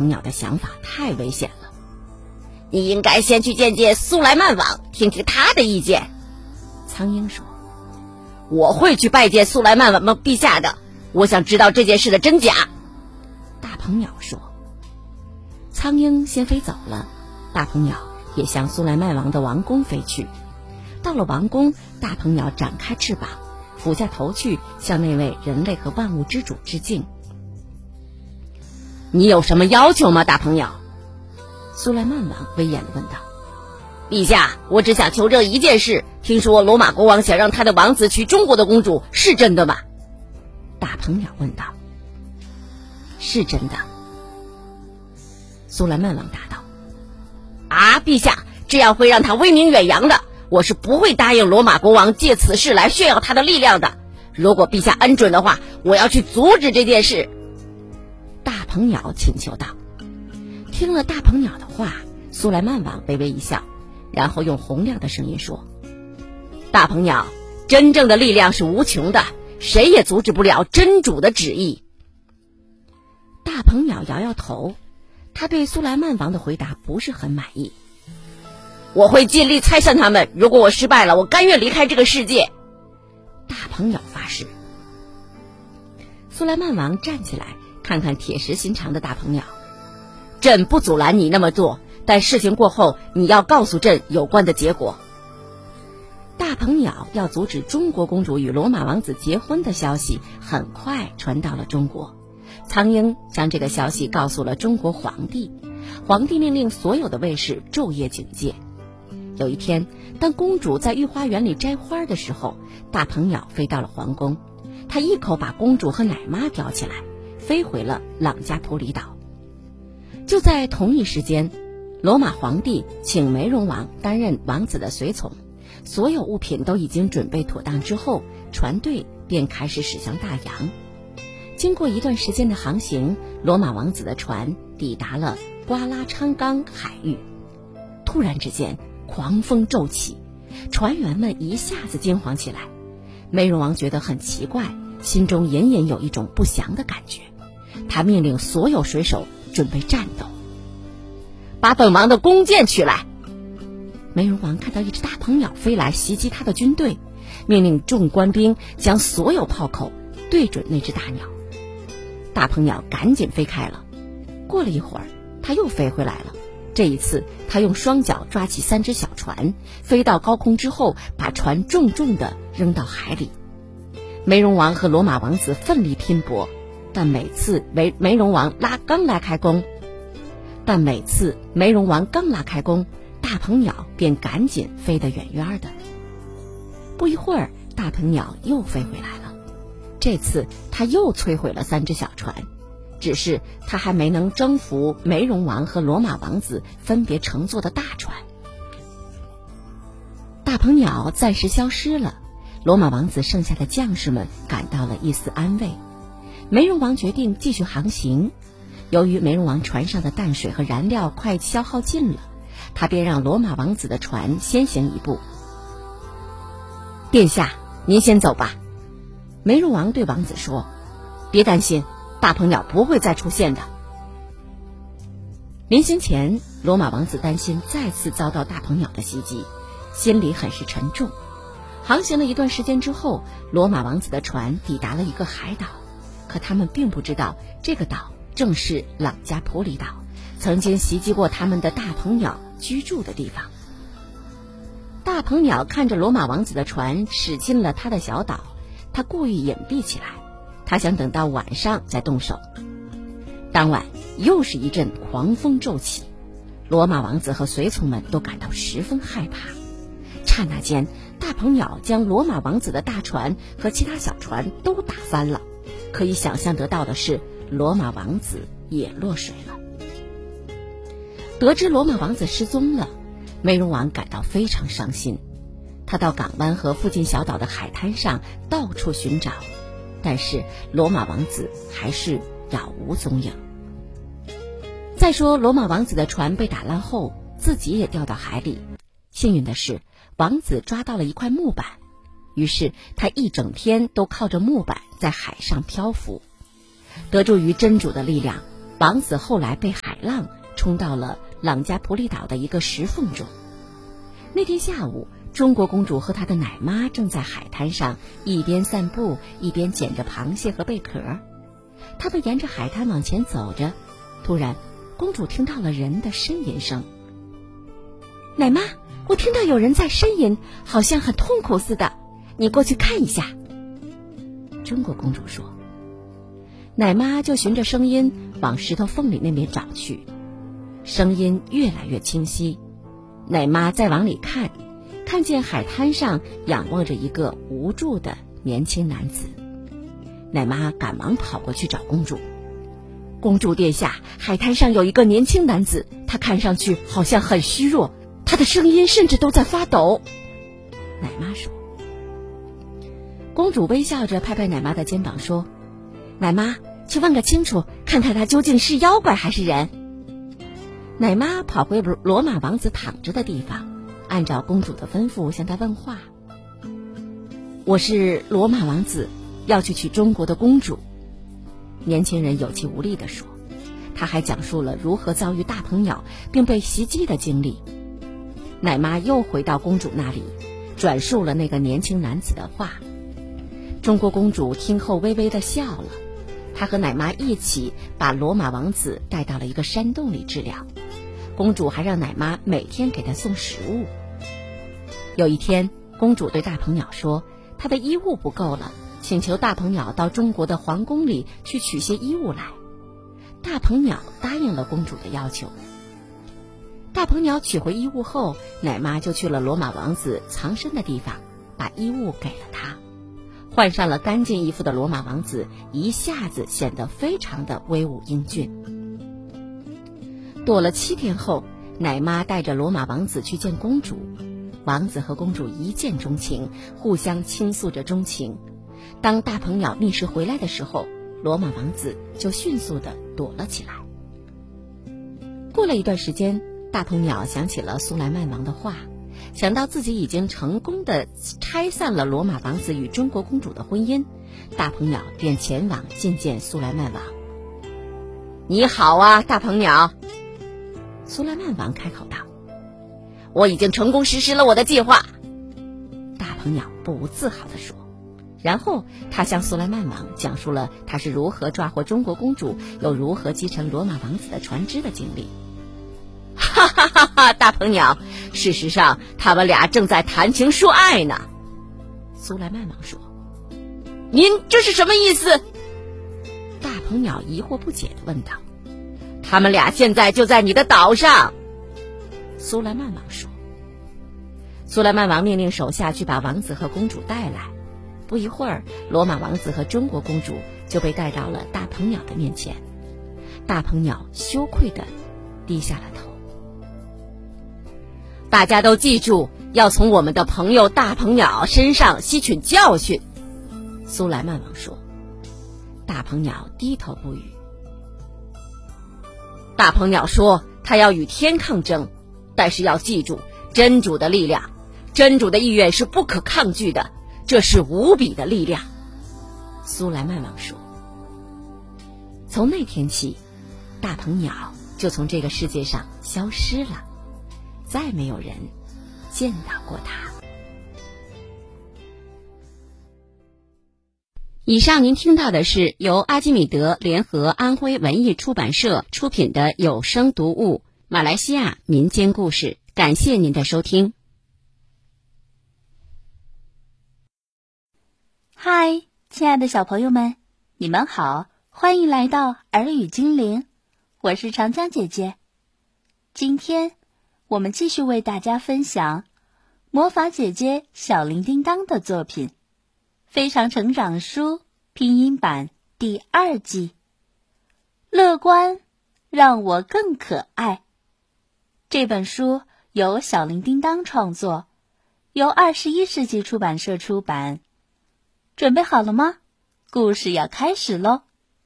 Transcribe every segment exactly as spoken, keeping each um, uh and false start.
鹏鸟的想法太危险了。你应该先去见见苏莱曼王，听听他的意见。苍鹰说，我会去拜见苏莱曼王陛下的，我想知道这件事的真假。大鹏鸟说。苍鹰先飞走了，大鹏鸟也向苏莱曼王的王宫飞去。到了王宫，大鹏鸟展开翅膀，俯下头去向那位人类和万物之主致敬。你有什么要求吗，大鹏鸟？苏莱曼王威严地问道。陛下，我只想求证一件事，听说罗马国王想让他的王子娶中国的公主，是真的吗？大鹏鸟问道。是真的。苏莱曼王答道。啊，陛下，这样会让他威名远扬的，我是不会答应罗马国王借此事来炫耀他的力量的。如果陛下恩准的话，我要去阻止这件事。大鹏鸟请求道。听了大鹏鸟的话，苏莱曼王微微一笑，然后用洪亮的声音说，大鹏鸟，真正的力量是无穷的，谁也阻止不了真主的旨意。大鹏鸟摇摇头，他对苏莱曼王的回答不是很满意。我会尽力拆散他们，如果我失败了，我甘愿离开这个世界。大鹏鸟发誓。苏莱曼王站起来，看看铁石心肠的大鹏鸟。朕不阻拦你那么做，但事情过后，你要告诉朕有关的结果。大鹏鸟要阻止中国公主与罗马王子结婚的消息很快传到了中国。苍鹰将这个消息告诉了中国皇帝，皇帝命令所有的卫士昼夜警戒。有一天，当公主在御花园里摘花的时候，大鹏鸟飞到了皇宫，他一口把公主和奶妈叼起来，飞回了朗加普里岛。就在同一时间，罗马皇帝请梅荣王担任王子的随从，所有物品都已经准备妥当之后，船队便开始驶向大洋。经过一段时间的航行，罗马王子的船抵达了瓜拉昌冈海域。突然之间，狂风骤起，船员们一下子惊慌起来。梅荣王觉得很奇怪，心中隐隐有一种不祥的感觉。他命令所有水手准备战斗。把本王的弓箭取来。梅荣王看到一只大鹏鸟飞来袭击他的军队，命令众官兵将所有炮口对准那只大鸟。大鹏鸟赶紧飞开了。过了一会儿，他又飞回来了。这一次，他用双脚抓起三只小船，飞到高空之后，把船重重地扔到海里。梅荣王和罗马王子奋力拼搏，但每次梅梅荣王拉刚拉开弓，但每次梅荣王刚拉开弓，大鹏鸟便赶紧飞得远远的。不一会儿，大鹏鸟又飞回来了。这次他又摧毁了三只小船，只是他还没能征服梅荣王和罗马王子分别乘坐的大船。大鹏鸟暂时消失了，罗马王子剩下的将士们感到了一丝安慰。梅荣王决定继续航行，由于梅荣王船上的淡水和燃料快消耗尽了，他便让罗马王子的船先行一步。殿下，您先走吧。梅荣王对王子说，别担心，大鹏鸟不会再出现的。临行前，罗马王子担心再次遭到大鹏鸟的袭击，心里很是沉重。航行了一段时间之后，罗马王子的船抵达了一个海岛，可他们并不知道这个岛正是朗加普里岛，曾经袭击过他们的大鹏鸟居住的地方。大鹏鸟看着罗马王子的船驶进了他的小岛，他故意隐蔽起来，他想等到晚上再动手。当晚又是一阵狂风骤起，罗马王子和随从们都感到十分害怕。刹那间，大鹏鸟将罗马王子的大船和其他小船都打翻了，可以想象得到的是，罗马王子也落水了。得知罗马王子失踪了，梅荣王感到非常伤心。他到港湾和附近小岛的海滩上到处寻找，但是罗马王子还是杳无踪影。再说，罗马王子的船被打烂后，自己也掉到海里。幸运的是，王子抓到了一块木板，于是他一整天都靠着木板在海上漂浮。得助于真主的力量，王子后来被海浪冲到了朗加普里岛的一个石缝中。那天下午，中国公主和她的奶妈正在海滩上一边散步一边捡着螃蟹和贝壳。他们沿着海滩往前走着，突然公主听到了人的呻吟声。奶妈，我听到有人在呻吟，好像很痛苦似的，你过去看一下。中国公主说。奶妈就循着声音往石头缝里那边找去，声音越来越清晰。奶妈再往里看，看见海滩上仰望着一个无助的年轻男子。奶妈赶忙跑过去找公主。公主殿下，海滩上有一个年轻男子，他看上去好像很虚弱，他的声音甚至都在发抖。奶妈说。公主微笑着拍拍奶妈的肩膀说，奶妈，去问个清楚，看看他究竟是妖怪还是人。奶妈跑回罗马王子躺着的地方，按照公主的吩咐向他问话。我是罗马王子，要去娶中国的公主。年轻人有气无力地说，他还讲述了如何遭遇大鹏鸟并被袭击的经历。奶妈又回到公主那里，转述了那个年轻男子的话。中国公主听后微微地笑了，她和奶妈一起把罗马王子带到了一个山洞里治疗。公主还让奶妈每天给她送食物。有一天，公主对大鹏鸟说，她的衣物不够了，请求大鹏鸟到中国的皇宫里去取些衣物来。大鹏鸟答应了公主的要求。大鹏鸟取回衣物后，奶妈就去了罗马王子藏身的地方，把衣物给了他。换上了干净衣服的罗马王子一下子显得非常的威武英俊。躲了七天后，奶妈带着罗马王子去见公主。王子和公主一见钟情，互相倾诉着衷情。当大鹏鸟觅食回来的时候，罗马王子就迅速地躲了起来。过了一段时间，大鹏鸟想起了苏莱曼王的话，想到自己已经成功地拆散了罗马王子与中国公主的婚姻，大鹏鸟便前往觐见苏莱曼王。你好啊，大鹏鸟。苏莱曼王开口道，我已经成功实施了我的计划。大鹏鸟不无自豪地说。然后他向苏莱曼王讲述了他是如何抓获中国公主，又如何继承罗马王子的船只的经历。哈哈哈哈！大鹏鸟，事实上他们俩正在谈情说爱呢。苏莱曼王说。您这是什么意思？大鹏鸟疑惑不解地问道。他们俩现在就在你的岛上。苏莱曼王说。苏莱曼王命令手下去把王子和公主带来。不一会儿，罗马王子和中国公主就被带到了大鹏鸟的面前。大鹏鸟羞愧地低下了头。大家都记住，要从我们的朋友大鹏鸟身上吸取教训。苏莱曼王说。大鹏鸟低头不语。大鹏鸟说，他要与天抗争，但是要记住真主的力量，真主的意愿是不可抗拒的，这是无比的力量。苏莱曼王说。从那天起，大鹏鸟就从这个世界上消失了，再没有人见到过它。以上您听到的是由阿基米德联合安徽文艺出版社出品的有声读物《马来西亚民间故事》，感谢您的收听。 嗨，亲爱的小朋友们，你们好，欢迎来到儿语精灵，我是长江姐姐。今天我们继续为大家分享魔法姐姐小铃叮当的作品《非常成长书》拼音版第二季。乐观让我更可爱。这本书由小铃叮当创作，由二十一世纪出版社出版。准备好了吗？故事要开始咯。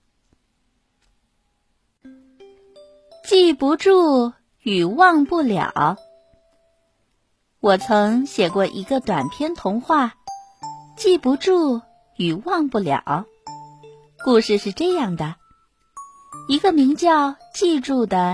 记不住与忘不了。我曾写过一个短篇童话，记不住与忘不了。故事是这样的，一个名叫记住的